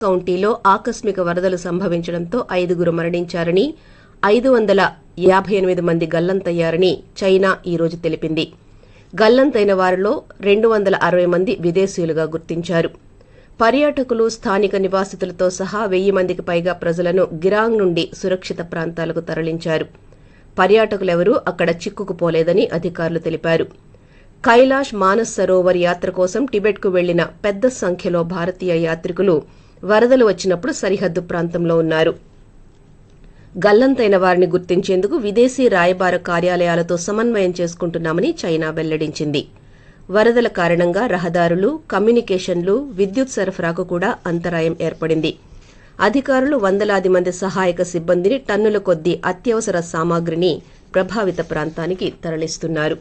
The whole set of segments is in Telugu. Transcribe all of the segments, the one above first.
కౌంటీలో ఆకస్మిక వరదలు సంభవించడంతో 5 మరణించారని 558 మంది గల్లంతయ్యారని చైనా ఈ రోజు తెలిపింది. గల్లంతైన వారిలో 260 మంది విదేశీయులుగా గుర్తించారు. పర్యాటకులు, స్థానిక నివాసితులతో సహా 1000 మందికి పైగా ప్రజలను గిరాంగ్ నుండి సురక్షిత ప్రాంతాలకు తరలించారు. పర్యాటకులెవరూ అక్కడ చిక్కుకుపోలేదని అధికారులు తెలిపారు. కైలాష్ మానస్ సరోవర్ యాత్ర కోసం టిబెట్కు వెళ్లిన పెద్ద సంఖ్యలో భారతీయ యాత్రికులు వరదలు వచ్చినప్పుడు సరిహద్దు ప్రాంతంలో ఉన్నారు. గల్లంతైన వారిని గుర్తించేందుకు విదేశీ రాయబార కార్యాలయాలతో సమన్వయం చేసుకుంటున్నామని చైనా వెల్లడించింది. వరదల కారణంగా రహదారులు, కమ్యూనికేషన్లు, విద్యుత్ సరఫరాకు కూడా అంతరాయం ఏర్పడింది. అధికారులు వందలాది మంది సహాయక సిబ్బందిని టన్నుల కొద్దీ అత్యవసర సామాగ్రిని ప్రభావిత ప్రాంతానికి తరలిస్తున్నారు.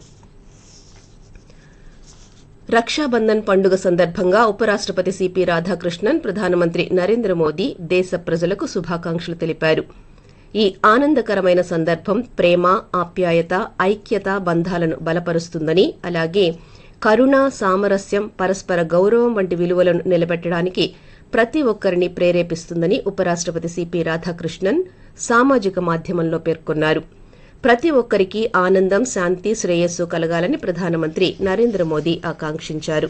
రక్షాబంధన్ పండుగ సందర్భంగా ఉపరాష్టపతి సిపి రాధాకృష్ణన్, ప్రధానమంత్రి నరేంద్ర మోదీ దేశ ప్రజలకు శుభాకాంక్షలు తెలిపారు. ఈ ఆనందకరమైన సందర్భం ప్రేమ, ఆప్యాయత, ఐక్యత బంధాలను బలపరుస్తుందని, అలాగే కరుణ, సామరస్యం, పరస్పర గౌరవం వంటి విలువలను నిలబెట్టడానికి ప్రతి ఒక్కరిని ప్రేరేపిస్తుందని ఉపరాష్టపతి సిపి రాధాకృష్ణన్ సామాజిక మాధ్యమంలో పేర్కొన్నారు. ప్రతి ఒక్కరికి ఆనందం, శాంతి, శ్రేయస్సు కలగాలని ప్రధానమంత్రి నరేంద్ర మోదీ ఆకాంక్షించారు.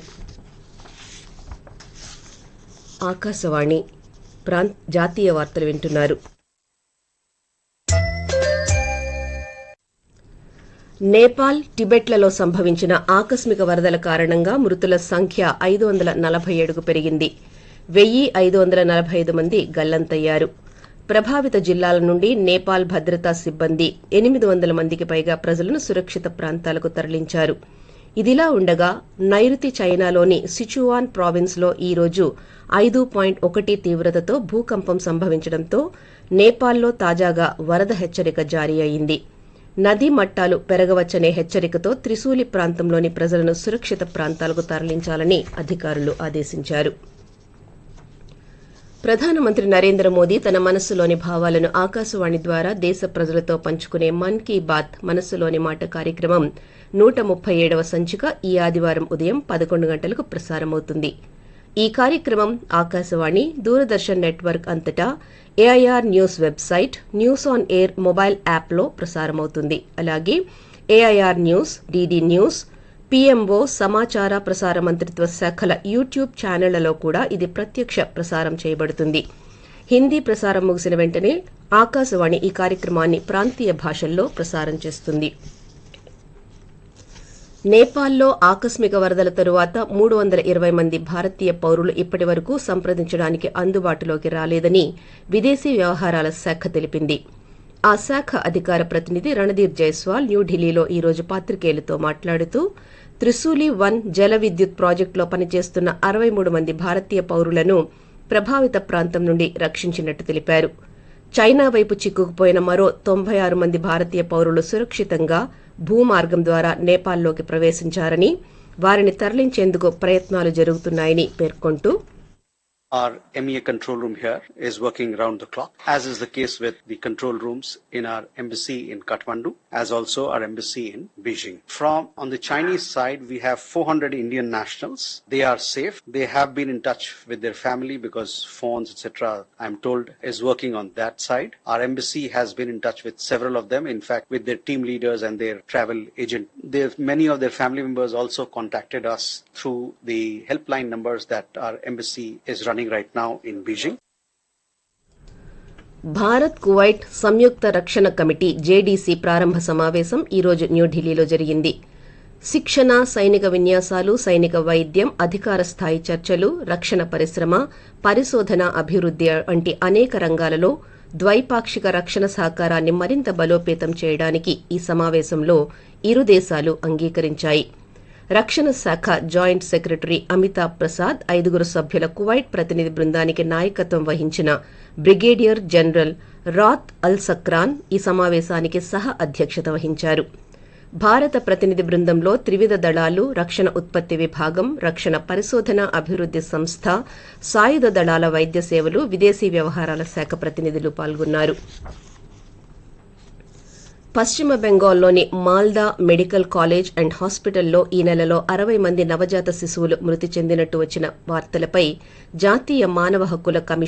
ఆకాశవాణి జాతీయ వార్తలు వింటున్నారు. నేపాల్, టిబెట్లలో సంభవించిన ఆకస్మిక వరదల కారణంగా మృతుల సంఖ్య 547కు పెరిగింది. 1545 మంది గల్లంతయ్యారు. ప్రభావిత జిల్లాల నుండి నేపాల్ భద్రతా సిబ్బంది 800 మందికి పైగా ప్రజలను సురక్షిత ప్రాంతాలకు తరలించారు. ఇదిలా ఉండగా నైరుతి చైనాలోని సిచువాన్ ప్రావిన్స్లో ఈ రోజు 5.1 తీవ్రతతో భూకంపం సంభవించడంతో నేపాల్లో తాజాగా వరద హెచ్చరిక జారీ అయింది. నదీ మట్టాలు పెరగవచ్చనే హెచ్చరికతో త్రిశూలి ప్రాంతంలోని ప్రజలను సురక్షిత ప్రాంతాలకు తరలించాలని అధికారులు ఆదేశించారు. ప్రధానమంత్రి నరేంద్ర మోదీ తన మనస్సులోని భావాలను ఆకాశవాణి ద్వారా దేశ ప్రజలతో పంచుకునే మన్ కీ బాత్ మనస్సులోని మాట కార్యక్రమం 137వ సంచిక ఈ ఆదివారం ఉదయం 11 గంటలకు ప్రసారమవుతుంది. ఈ కార్యక్రమం ఆకాశవాణి, దూరదర్శన్ నెట్వర్క్ అంతటా AIR news website, news on air mobile యాప్లో ప్రసారమవుతుంది. అలాగే AIR news, DD news, PMO, సమాచార ప్రసార మంత్రిత్వ శాఖల యూట్యూబ్ ఛానళ్లలో కూడా ఇది ప్రత్యక్ష ప్రసారం చేయబడుతుంది. హిందీ ప్రసారం ముగిసిన వెంటనే ఆకాశవాణి ఈ కార్యక్రమాన్ని ప్రాంతీయ భాషల్లో ప్రసారం చేస్తుంది. నేపాల్లో ఆకస్మిక వరదల తరువాత 320 మంది భారతీయ పౌరులు ఇప్పటి వరకు సంప్రదించడానికి అందుబాటులోకి రాలేదని విదేశీ వ్యవహారాల శాఖ తెలిపింది. ఆ శాఖ అధికార ప్రతినిధి రణదీప్ జైస్వాల్ న్యూఢిల్లీలో ఈ రోజు పాత్రికేయులతో మాట్లాడుతూ త్రిశూలి 1 జల విద్యుత్ ప్రాజెక్టులో పనిచేస్తున్న 63 మంది భారతీయ పౌరులను ప్రభావిత ప్రాంతం నుండి రక్షించినట్టు తెలిపారు. చైనా వైపు చిక్కుకుపోయిన మరో 96 మంది భారతీయ పౌరులు సురక్షితంగా భూమార్గం ద్వారా నేపాల్లోకి ప్రవేశించారని, వారిని తరలించేందుకు ప్రయత్నాలు జరుగుతున్నాయని పేర్కొంటూ Our MEA control room here is working round the clock, as is the case with the control rooms in our embassy in Kathmandu, as also our embassy in Beijing. On the Chinese side, we have 400 Indian nationals. They are safe. They have been in touch with their family because phones, etc., I'm told, is working on that side. Our embassy has been in touch with several of them, in fact, with their team leaders and their travel agent. Many of their family members also contacted us through the helpline numbers that our embassy is running right now in Beijing. Bharat Kuwait సంయుక్త రక్షణ కమిటీ జేడీసీ ప్రారంభ సమావేశం ఈ రోజు న్యూఢిల్లీలో జరిగింది. శిక్షణ, సైనిక విన్యాసాలు, సైనిక వైద్యం, అధికార స్థాయి చర్చలు, రక్షణ పరిశ్రమ, పరిశోధన, అభివృద్ధి వంటి అనేక రంగాలలో ద్వైపాక్షిక రక్షణ సహకారాన్ని మరింత బలోపేతం చేయడానికి ఈ సమావేశంలో ఇరు దేశాలు అంగీకరించాయి. రక్షణ శాఖ జాయింట్ సెక్రటరీ అమితాబ్ ప్రసాద్ 5 సభ్యుల కువైట్ ప్రతినిధి బృందానికి నాయకత్వం వహించిన బ్రిగేడియర్ జనరల్ రాత్ అల్ సక్రాన్ ఈ సమావేశానికి సహ అధ్యక్షత వహించారు. భారత ప్రతినిధి బృందంలో త్రివిధ దళాలు, రక్షణ ఉత్పత్తి విభాగం, రక్షణ పరిశోధన అభివృద్ధి సంస్థ, సాయుధ దళాల వైద్య సేవలు, విదేశీ వ్యవహారాల శాఖ ప్రతినిధులు పాల్గొన్నారు. పశ్చిమ బెంగాల్లోని మాల్దా మెడికల్ కాలేజ్ అండ్ హాస్పిటల్లో ఈ నెలలో 60 మంది నవజాత శిశువులు మృతి చెందినట్టు వచ్చిన వార్తలపై జాతీయ మానవ హక్కుల కమిషన్